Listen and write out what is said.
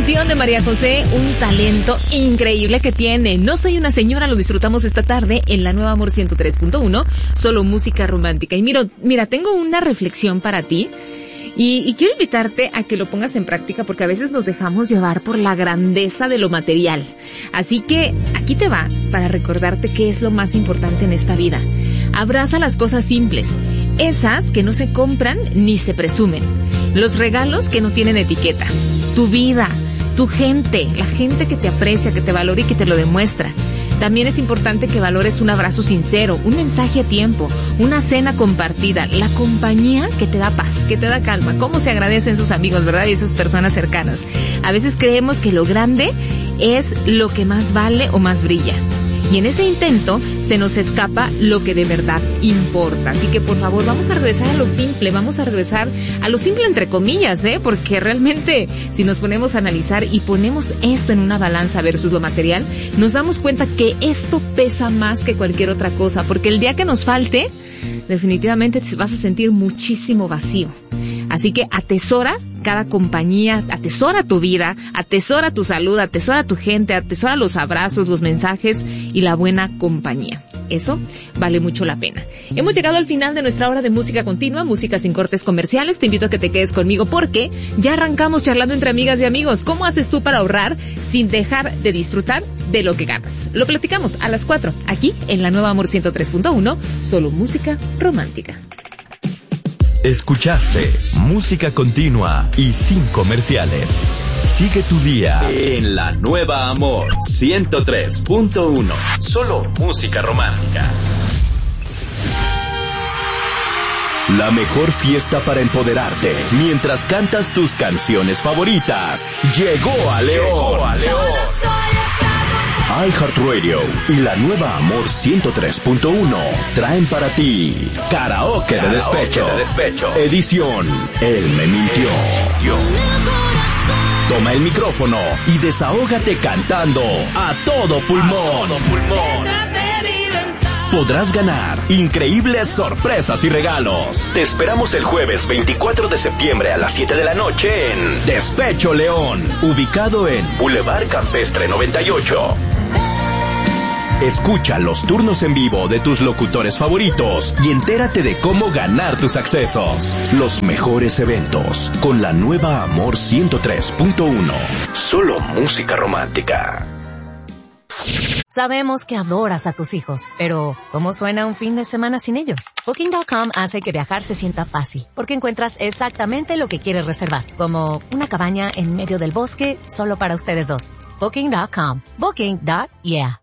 canción de María José, un talento increíble que tiene. No soy una señora, lo disfrutamos esta tarde en la Nueva Amor 103.1, solo música romántica. Y mira, tengo una reflexión para ti. Y quiero invitarte a que lo pongas en práctica porque a veces nos dejamos llevar por la grandeza de lo material. Así que aquí te va para recordarte qué es lo más importante en esta vida. Abraza las cosas simples, esas que no se compran ni se presumen. Los regalos que no tienen etiqueta. Tu vida, tu gente, la gente que te aprecia, que te valora y que te lo demuestra. También es importante que valores un abrazo sincero, un mensaje a tiempo, una cena compartida, la compañía que te da paz, que te da calma. Cómo se agradecen sus amigos, ¿verdad? Y esas personas cercanas. A veces creemos que lo grande es lo que más vale o más brilla. Y en ese intento se nos escapa lo que de verdad importa. Así que por favor vamos a regresar a lo simple, vamos a regresar a lo simple entre comillas, porque realmente si nos ponemos a analizar y ponemos esto en una balanza versus lo material, nos damos cuenta que esto pesa más que cualquier otra cosa, porque el día que nos falte, definitivamente te vas a sentir muchísimo vacío. Así que atesora cada compañía, atesora tu vida, atesora tu salud, atesora tu gente, atesora los abrazos, los mensajes y la buena compañía. Eso vale mucho la pena. Hemos llegado al final de nuestra hora de música continua, música sin cortes comerciales. Te invito a que te quedes conmigo porque ya arrancamos charlando entre amigas y amigos. ¿Cómo haces tú para ahorrar sin dejar de disfrutar de lo que ganas? Lo platicamos a las 4, aquí en la Nueva Amor 103.1, solo música romántica. Escuchaste música continua y sin comerciales. Sigue tu día en la Nueva Amor 103.1. Solo música romántica. La mejor fiesta para empoderarte mientras cantas tus canciones favoritas. Llegó a León. iHeartRadio y la Nueva Amor 103.1 traen para ti Karaoke de Despecho. Edición Él me mintió. Toma el micrófono y desahógate cantando a todo pulmón. Podrás ganar increíbles sorpresas y regalos. Te esperamos el jueves 24 de septiembre a las 7 de la noche en Despecho León, ubicado en Boulevard Campestre 98. Escucha los turnos en vivo de tus locutores favoritos y entérate de cómo ganar tus accesos. Los mejores eventos con la Nueva Amor 103.1. Solo música romántica. Sabemos que adoras a tus hijos, pero ¿cómo suena un fin de semana sin ellos? Booking.com hace que viajar se sienta fácil, porque encuentras exactamente lo que quieres reservar, como una cabaña en medio del bosque solo para ustedes dos. Booking.com. Booking.yeah.